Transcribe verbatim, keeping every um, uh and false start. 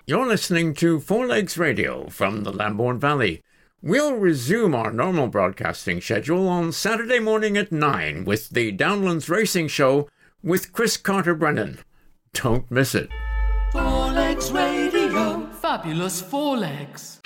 You're listening to Four Legs Radio from the Lambourne Valley. We'll resume our normal broadcasting schedule on Saturday morning at nine with the Downlands Racing Show with Chris Carter-Brennan. Don't miss it. Four Legs Radio. Fabulous Four Legs.